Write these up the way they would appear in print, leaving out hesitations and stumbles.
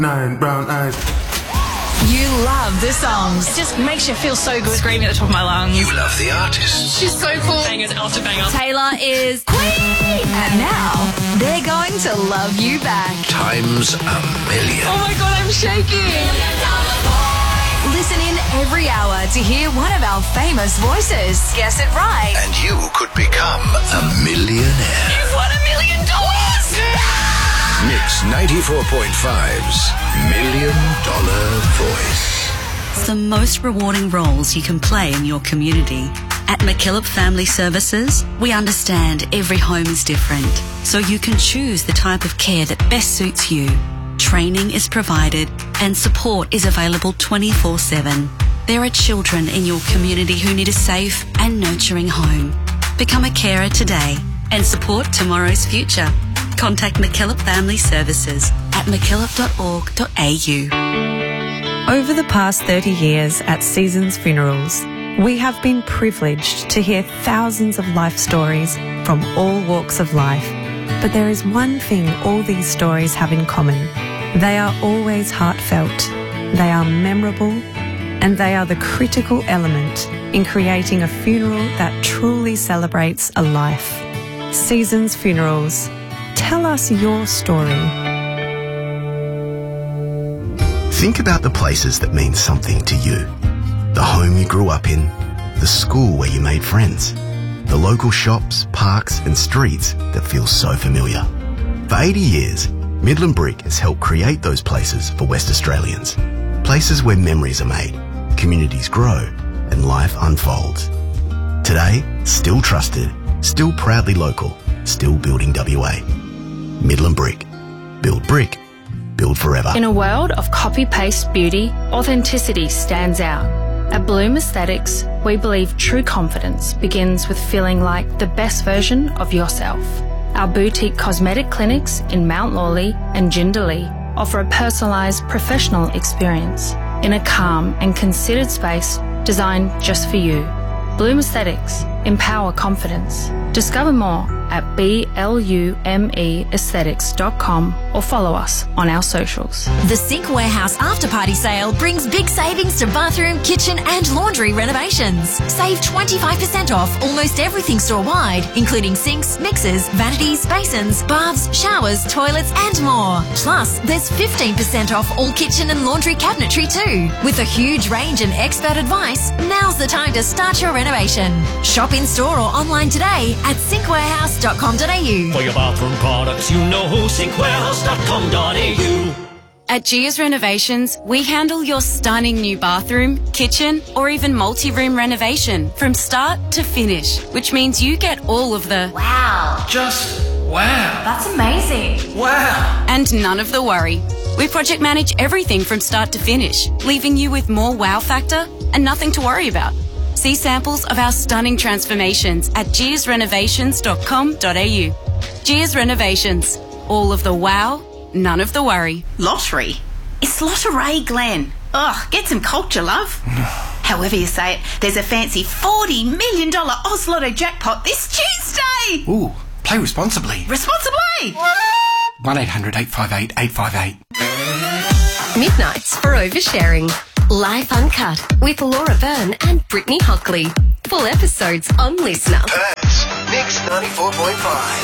9 brown eyes. You love the songs. It just makes you feel so good. Screaming at the top of my lungs. You love the artists. She's so cool. Bangers after banger. Taylor is queen. And now they're going to love you back. Times a million. Oh my God, I'm shaking. Listen in every hour to hear one of our famous voices. Guess it right. And you could become a millionaire. You've won $1 million. Mix 94.5's $1 Million Voice. It's the most rewarding roles you can play in your community. At McKillop Family Services, we understand every home is different, so you can choose the type of care that best suits you. Training is provided and support is available 24/7. There are children in your community who need a safe and nurturing home. Become a carer today and support tomorrow's future. Contact McKillop Family Services at mckillop.org.au. Over the past 30 years at Seasons Funerals, we have been privileged to hear thousands of life stories from all walks of life. But there is one thing all these stories have in common. They are always heartfelt, they are memorable, and they are the critical element in creating a funeral that truly celebrates a life. Seasons Funerals. Tell us your story. Think about the places that mean something to you. The home you grew up in, the school where you made friends, the local shops, parks and streets that feel so familiar. For 80 years, Midland Brick has helped create those places for West Australians. Places where memories are made, communities grow and life unfolds. Today, still trusted, still proudly local, still building WA. Midland Brick. Build brick. Build forever. In a world of copy-paste beauty, authenticity stands out. At Bloom Aesthetics, we believe true confidence begins with feeling like the best version of yourself. Our boutique cosmetic clinics in Mount Lawley and Jindalee offer a personalised professional experience in a calm and considered space designed just for you. Bloom Aesthetics. Empower confidence. Discover more at BLUMEaesthetics.com or follow us on our socials. The Sink Warehouse After Party Sale brings big savings to bathroom, kitchen and laundry renovations. Save 25% off almost everything store-wide, including sinks, mixers, vanities, basins, baths, showers, toilets and more. Plus, there's 15% off all kitchen and laundry cabinetry too. With a huge range and expert advice, now's the time to start your renovation. Shop in-store or online today at sinkwarehouse.com.au. For your bathroom products, you know sinkwarehouse.com.au. At Gia's Renovations, we handle your stunning new bathroom, kitchen, or even multi-room renovation from start to finish, which means you get all of the wow. Just wow. That's amazing. Wow. And none of the worry. We project manage everything from start to finish, leaving you with more wow factor and nothing to worry about. See samples of our stunning transformations at giasrenovations.com.au. Gia's Renovations. All of the wow, none of the worry. Lottery. It's Lottery, Glenn. Ugh, get some culture, love. However you say it, there's a fancy $40 million Oz Lotto jackpot this Tuesday. Ooh, play responsibly. Responsibly. 1-800-858-858. Midnights for oversharing. Life Uncut with Laura Byrne and Brittany Hockley. Full episodes on Listener. Perth's Mix 94.5.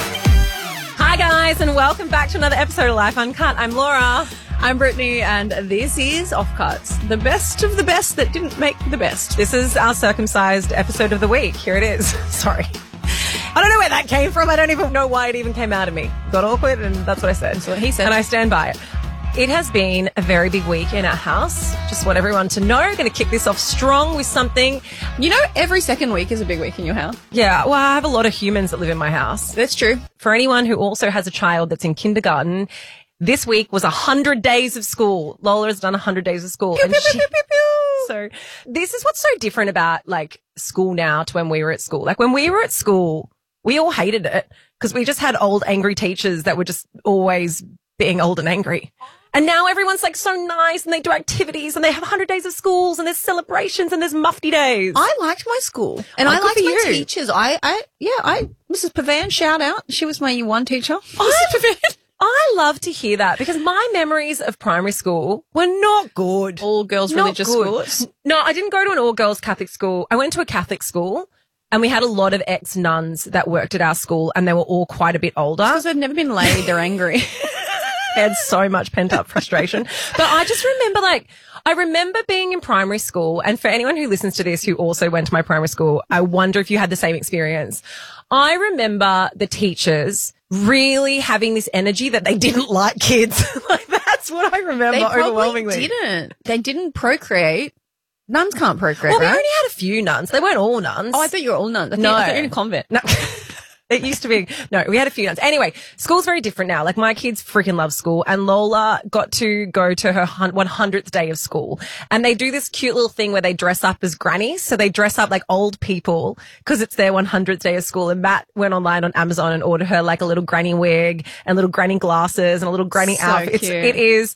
Hi guys, and welcome back to another episode of Life Uncut. I'm Laura. I'm Brittany, and this is Offcuts, the best of the best that didn't make the best. This is our circumcised episode of the week. Here it is. Sorry. I don't know where that came from. I don't even know why it even came out of me. Got awkward, and that's what I said. That's what he said. And I stand by it. It has been a very big week in our house. Just want everyone to know. Going to kick this off strong with something. You know, every second week is a big week in your house. Yeah, well, I have a lot of humans that live in my house. That's true. For anyone who also has a child that's in kindergarten, this week was 100 days of school. Lola has done 100 days of school. Pew, pew, pew, pew, pew, pew. So this is what's so different about like school now to when we were at school. Like when we were at school, we all hated it because we just had old angry teachers that were just always being old and angry. And now everyone's like so nice and they do activities and they have 100 days of schools and there's celebrations and there's mufti days. I liked my school and I liked my teachers. Mrs. Pavan, shout out. She was my year one teacher. Oh, Mrs. Pavan. I love to hear that because my memories of primary school were not good. All girls Not religious good. schools? No, I didn't go to an all-girls Catholic school. I went to a Catholic school and we had a lot of ex-nuns that worked at our school and they were all quite a bit older. Because they've never been laid, they're angry. I had so much pent-up frustration. But I just remember, I remember being in primary school, and for anyone who listens to this who also went to my primary school, I wonder if you had the same experience. I remember the teachers really having this energy that they didn't like kids. That's what I remember overwhelmingly. They didn't procreate. Nuns can't procreate, Well, we right? only had a few nuns. They weren't all nuns. Oh, I thought you were all nuns. I No. thought you were in a convent. No. It used to be, no, we had a few nuns. Anyway, school's very different now. Like my kids freaking love school and Lola got to go to her 100th day of school and they do this cute little thing where they dress up as grannies. So they dress up like old people because it's their 100th day of school. And Matt went online on Amazon and ordered her like a little granny wig and little granny glasses and a little granny So outfit. cute. It is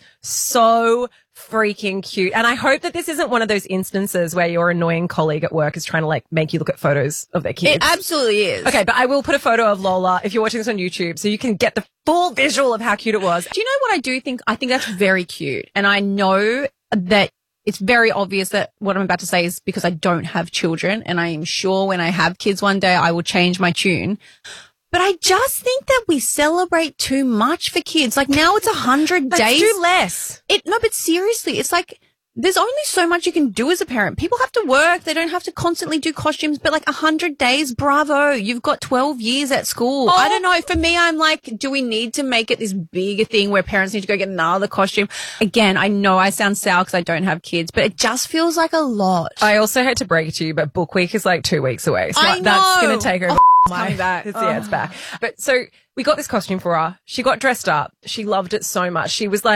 so freaking cute. And I hope that this isn't one of those instances where your annoying colleague at work is trying to like make you look at photos of their kids. It absolutely is. Okay, but I will put a photo of Lola if you're watching this on YouTube so you can get the full visual of how cute it was. Do you know what I do think? I think that's very cute. And I know that it's very obvious that what I'm about to say is because I don't have children. And I am sure when I have kids one day, I will change my tune. But I just think that we celebrate too much for kids. Like now it's 100 Let's days. do less. No, but seriously, it's like there's only so much you can do as a parent. People have to work. They don't have to constantly do costumes, but like 100 days, bravo. You've got 12 years at school. I don't know. For me, I'm like, do we need to make it this big a thing where parents need to go get another costume? Again, I know I sound sour because I don't have kids, but it just feels like a lot. I also hate to break it to you, but Book Week is like 2 weeks away. So I that's know. going to take over. It's coming back. It's back. But so we got this costume for her. She got dressed up. She loved it so much. She was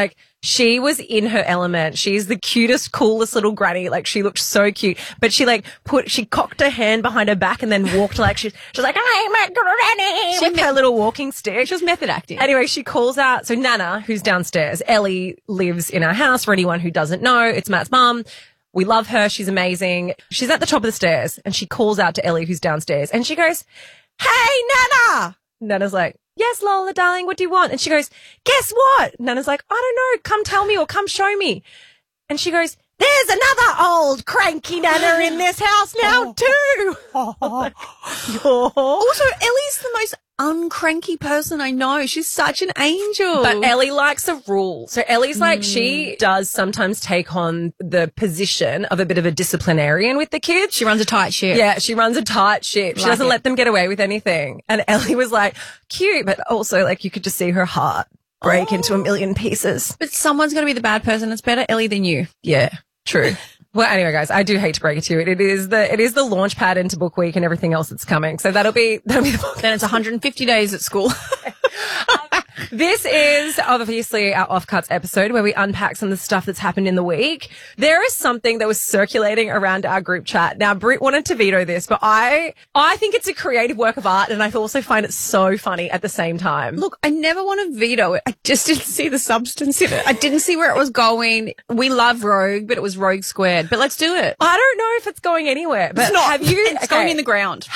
in her element. She's the cutest, coolest little granny. Like she looked so cute, but she cocked her hand behind her back and then walked like she's like, I'm a granny with her little walking stick. She was method acting. Anyway, she calls out. So Nana, who's downstairs, Ellie lives in our house. For anyone who doesn't know, it's Matt's mum. We love her. She's amazing. She's at the top of the stairs and she calls out to Ellie, who's downstairs, and she goes, "Hey, Nana." Nana's like, "Yes, Lola, darling, what do you want?" And she goes, "Guess what?" Nana's like, "I don't know. Come tell me or come show me." And she goes, "There's another old cranky Nana in this house now too." Also, Ellie's the most uncranky person I know. She's such an angel. But Ellie likes a rule. So Ellie's like, she does sometimes take on the position of a bit of a disciplinarian with the kids. She runs a tight ship. Yeah, she runs a tight ship. She Like doesn't it. let them get away with anything. And Ellie was like, cute, but also like you could just see her heart break into a million pieces. But someone's got to be the bad person. It's better Ellie than you. Yeah, true. Well, anyway, guys, I do hate to break it to you. It is the launch pad into Book Week and everything else that's coming. So that'll be the book. Then it's 150 days at school. This is obviously our Offcuts episode where we unpack some of the stuff that's happened in the week. There is something that was circulating around our group chat. Now, Britt wanted to veto this, but I think it's a creative work of art and I also find it so funny at the same time. Look, I never want to veto it. I just didn't see the substance in it. I didn't see where it was going. We love Rogue, but it was Rogue squared. But let's do it. I don't know if it's going anywhere, but It's not. have you? It's going in the ground.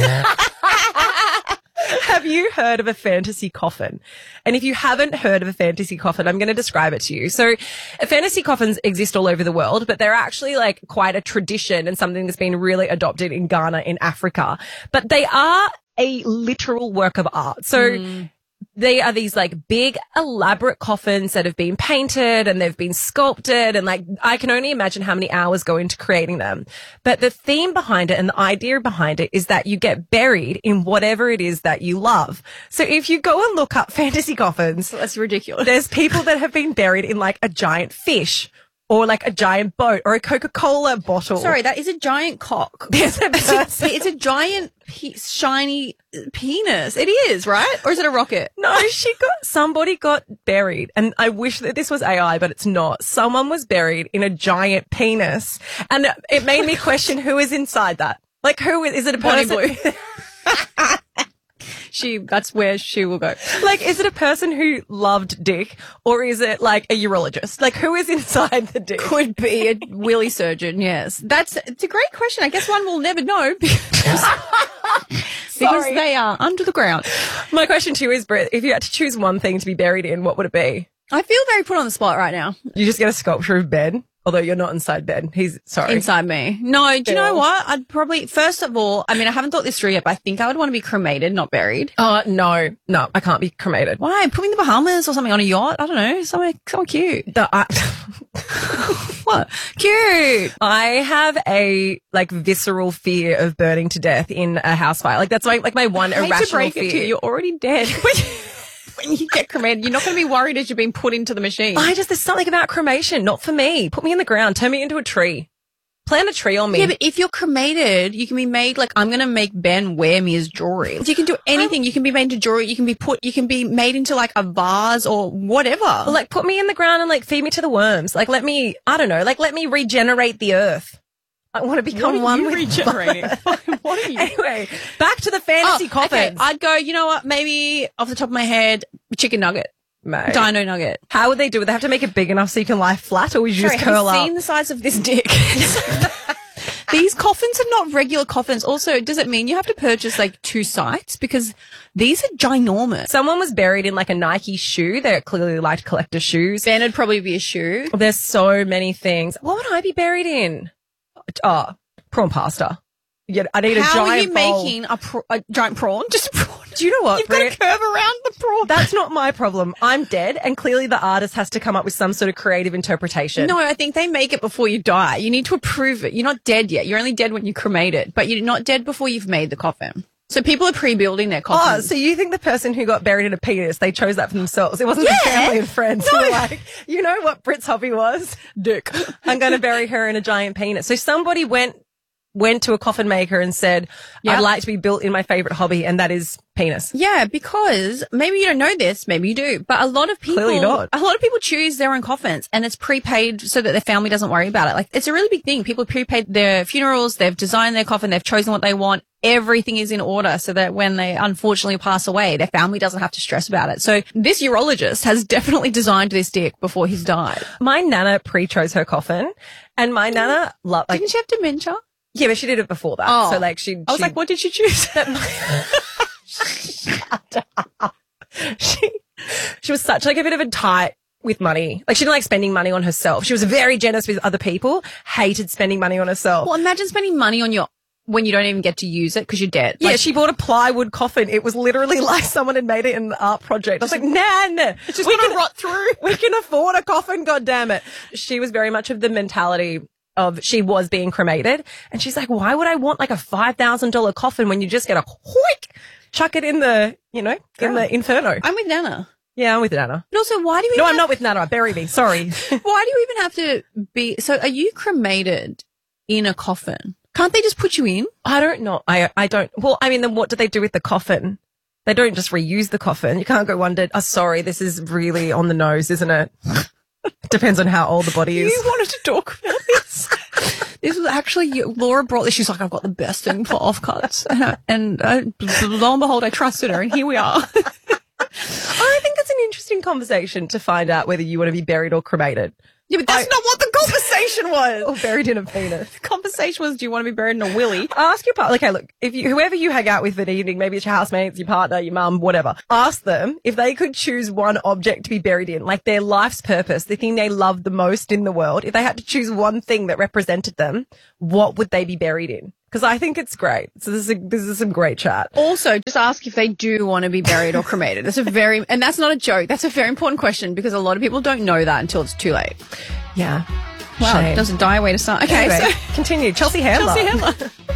Have you heard of a fantasy coffin? And if you haven't heard of a fantasy coffin, I'm going to describe it to you. So fantasy coffins exist all over the world, but they're actually like quite a tradition and something that's been really adopted in Ghana in Africa. But they are a literal work of art. So they are these like big elaborate coffins that have been painted and they've been sculpted and like I can only imagine how many hours go into creating them. But the theme behind it and the idea behind it is that you get buried in whatever it is that you love. So if you go and look up fantasy coffins, That's ridiculous. there's people that have been buried in like a giant fish or like a giant boat or a Coca-Cola bottle. Sorry, that is a giant cock. It's a giant shiny penis. It is, right? Or is it a rocket? No, somebody got buried, and I wish that this was AI, but it's not. Someone was buried in a giant penis, and it made me question who is inside that. Like, is it a Bonnie person? Blue. That's where she will go. Like, is it a person who loved dick, or is it like a urologist? Like, who is inside the dick? Could be a willy surgeon, yes. It's a great question. I guess one will never know because because they are under the ground. My question to you is, Britt, if you had to choose one thing to be buried in, what would it be? I feel very put on the spot right now. You just get a sculpture of Ben, although you're not inside Ben. He's sorry. Inside me. No, do you know what? I'd probably, first of all, I mean, I haven't thought this through yet, but I think I would want to be cremated, not buried. No, I can't be cremated. Why? Put me in the Bahamas or something on a yacht? I don't know. Somewhere cute. What? Cute. I have a visceral fear of burning to death in a house fire. Like that's my one irrational I hate to break fear. it to you. You're already dead. When you get cremated, you're not going to be worried as you're being put into the machine. There's something about cremation, not for me. Put me in the ground, turn me into a tree. Plant a tree on me. Yeah, but if you're cremated, you can be made I'm going to make Ben wear me as jewelry. You can do anything. You can be made into jewelry. You can be made into a vase or whatever. Well, put me in the ground and feed me to the worms. Let me regenerate the earth. I want to become one with regenerating. What are you? Anyway, back to the fantasy coffins. Okay, I'd go, you know what, maybe off the top of my head, chicken nugget. Mate. Dino nugget. How would they do it? They have to make it big enough so you can lie flat, or would you just curl up? Have you seen the size of this dick? These coffins are not regular coffins. Also, does it mean you have to purchase 2 sites? Because these are ginormous. Someone was buried in a Nike shoe. They clearly liked collector shoes. Ben would probably be a shoe. There's so many things. What would I be buried in? Prawn pasta. Yeah, I need a giant bowl. How are you making a giant prawn? Just a prawn. Do you know what, You've got to curve around the prawn. That's not my problem. I'm dead, and clearly the artist has to come up with some sort of creative interpretation. No, I think they make it before you die. You need to approve it. You're not dead yet. You're only dead when you cremate it, but you're not dead before you've made the coffin. So people are pre-building their coffins. Oh, so you think the person who got buried in a penis, they chose that for themselves? It wasn't the family and friends who were you know what Britt's hobby was? Dick. I'm going to bury her in a giant penis. So somebody went to a coffin maker and said, I'd like to be built in my favorite hobby, and that is penis. Yeah, because maybe you don't know this, maybe you do, but a lot of people choose their own coffins, and it's prepaid so that their family doesn't worry about it. It's a really big thing. People prepaid their funerals, they've designed their coffin, they've chosen what they want. Everything is in order so that when they unfortunately pass away, their family doesn't have to stress about it. So this urologist has definitely designed this dick before he's died. My nana pre-chose her coffin, and my nana loved, didn't she have dementia? Yeah, but she did it before that. Oh. So I was like, what did she choose? Shut up. She was such a bit of a type with money. She didn't like spending money on herself. She was very generous with other people, hated spending money on herself. Well, imagine spending money on when you don't even get to use it because you're dead. Yeah, she bought a plywood coffin. It was literally like someone had made it in an art project. I was like, Nan, it's just going to rot through. We can afford a coffin, goddammit. She was very much of the mentality of she was being cremated, and she's like, why would I want a $5,000 coffin when you just get a chuck it in the, in the inferno? I'm with Nana. Yeah, I'm with Nana. But also, why do you? No, I'm not with Nana. Bury me. Sorry. Why do you even have to be? So, are you cremated in a coffin? Can't they just put you in? I don't know. I don't. Well, I mean, then what do they do with the coffin? They don't just reuse the coffin. You can't go wonder. Oh, sorry, this is really on the nose, isn't it? Depends on how old the body is. You wanted to talk about this. This was actually, Laura brought this. She's like, I've got the best thing for offcuts. And lo and behold, I trusted her, and here we are. I think it's an interesting conversation to find out whether you want to be buried or cremated. Yeah, but that's not what the conversation was. Or buried in a penis. The conversation was, do you want to be buried in a willy? Ask your partner. Okay, look, whoever you hang out with for the evening, maybe it's your housemates, your partner, your mum, whatever. Ask them if they could choose one object to be buried in, their life's purpose, the thing they love the most in the world. If they had to choose one thing that represented them, what would they be buried in? Because I think it's great. So this is some great chat. Also, just ask if they do want to be buried or cremated. And that's not a joke. That's a very important question because a lot of people don't know that until it's too late. Yeah. Well, it doesn't die away to start. Okay, anyway, so continue. Chelsea Handler.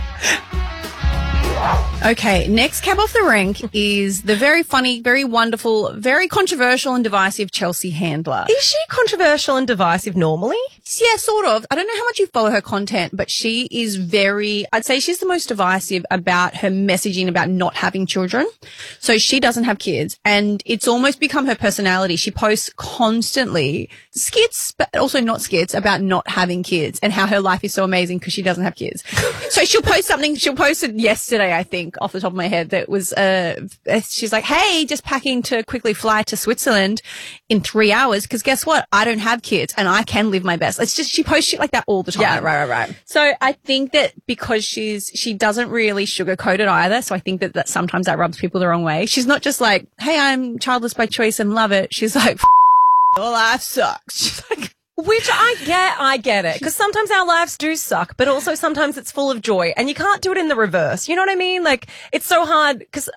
Okay, next cab off the rank is the very funny, very wonderful, very controversial and divisive Chelsea Handler. Is she controversial and divisive normally? Yeah, sort of. I don't know how much you follow her content, but she is I'd say she's the most divisive about her messaging about not having children. So she doesn't have kids, and it's almost become her personality. She posts constantly skits, but also not skits, about not having kids and how her life is so amazing because she doesn't have kids. So she'll post something. She'll post it yesterday, I think, TikTok off the top of my head that was, she's like, hey, just packing to quickly fly to Switzerland in 3 hours. Because guess what? I don't have kids and I can live my best. It's just, she posts shit like that all the time. Yeah, right. So I think that because she doesn't really sugarcoat it either. So I think that sometimes that rubs people the wrong way. She's not just like, hey, I'm childless by choice and love it. She's like, your life sucks. She's like, which I get it. Because sometimes our lives do suck, but also sometimes it's full of joy. And you can't do it in the reverse. You know what I mean? Like, it's so hard because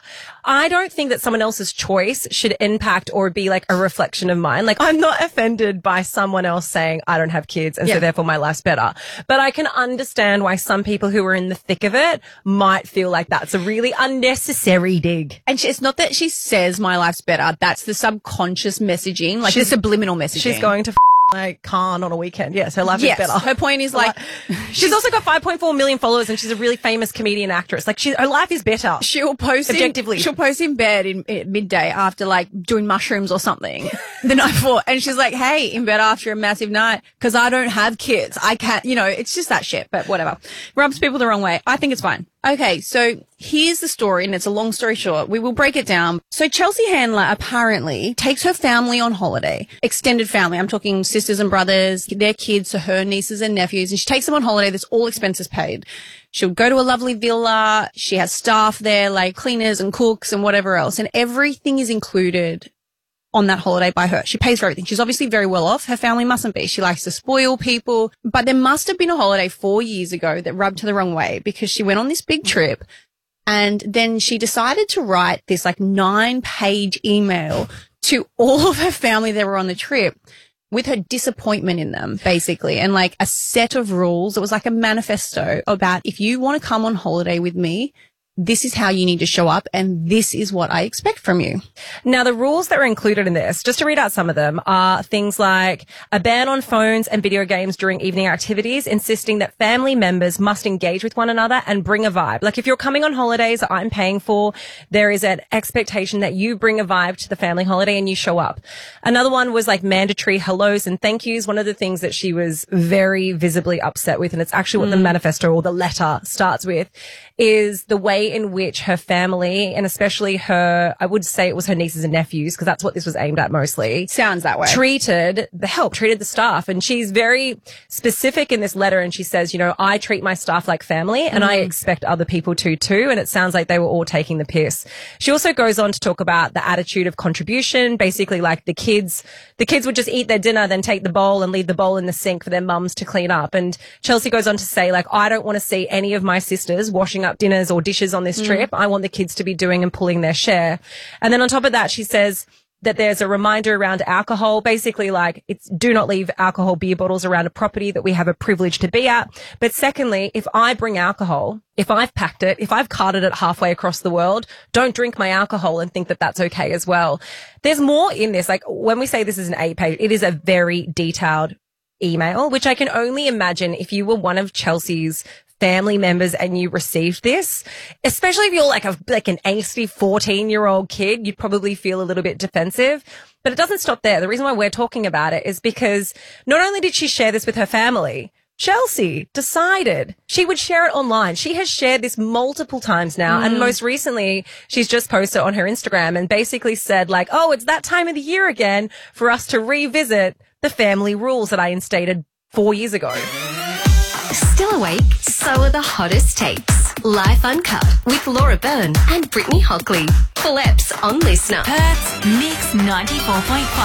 I don't think that someone else's choice should impact or be like a reflection of mine. Like, I'm not offended by someone else saying I don't have kids and so therefore my life's better. But I can understand why some people who are in the thick of it might feel like that's a really unnecessary dig. And it's not that she says my life's better. That's the subconscious messaging, like the subliminal messaging. She's going to like Khan on a weekend. Yes, her life is better. Her point is like, she's also got 5.4 million followers and she's a really famous comedian actress. Like her life is better. She'll post objectively. She'll post in bed at midday after like doing mushrooms or something the night before. And she's like, hey, in bed after a massive night because I don't have kids. I can't, it's just that shit, but whatever. Rubs people the wrong way. I think it's fine. Okay, so here's the story, and it's a long story short. We will break it down. So Chelsea Handler apparently takes her family on holiday, extended family. I'm talking sisters and brothers, their kids, so her nieces and nephews, and she takes them on holiday. There's all expenses paid. She'll go to a lovely villa. She has staff there, like cleaners and cooks and whatever else, and everything is included on that holiday by her. She pays for everything. She's obviously very well off. Her family mustn't be. She likes to spoil people. But there must have been a holiday 4 years ago that rubbed her the wrong way because she went on this big trip and then she decided to write this like 9-page email to all of her family that were on the trip with her disappointment in them, basically, and like a set of rules. It was like a manifesto about if you want to come on holiday with me, this is how you need to show up and this is what I expect from you. Now, the rules that are included in this, just to read out some of them, are things like a ban on phones and video games during evening activities, insisting that family members must engage with one another and bring a vibe. Like if you're coming on holidays that I'm paying for, there is an expectation that you bring a vibe to the family holiday and you show up. Another one was like mandatory hellos and thank yous. One of the things that she was very visibly upset with, and it's actually what the manifesto or the letter starts with, is the way in which her family, and especially her, I would say it was her nieces and nephews, because that's what this was aimed at mostly. Sounds that way. Treated the staff. And she's very specific in this letter. And she says, I treat my staff like family and I expect other people to too. And it sounds like they were all taking the piss. She also goes on to talk about the attitude of contribution, basically like the kids would just eat their dinner, then take the bowl and leave the bowl in the sink for their mums to clean up. And Chelsea goes on to say, like, I don't want to see any of my sisters washing up dinners or dishes on this trip. I want the kids to be doing and pulling their share. And then on top of that, she says that there's a reminder around alcohol, basically like it's do not leave alcohol beer bottles around a property that we have a privilege to be at. But secondly, if I bring alcohol, if I've packed it, if I've carted it halfway across the world, don't drink my alcohol and think that that's okay as well. There's more in this. Like when we say this is an 8-page, it is a very detailed email, which I can only imagine if you were one of Chelsea's family members and you received this, especially if you're like an angsty 14-year-old kid, you'd probably feel a little bit defensive. But it doesn't stop there. The reason why we're talking about it is because not only did she share this with her family, Chelsea decided she would share it online. She has shared this multiple times now. And most recently, she's just posted on her Instagram and basically said like, oh, it's that time of the year again for us to revisit the family rules that I instated 4 years ago. Still awake? So are the hottest takes. Life Uncut with Laura Byrne and Brittany Hockley. Full eps on Listener. Perth's Mix 94.5.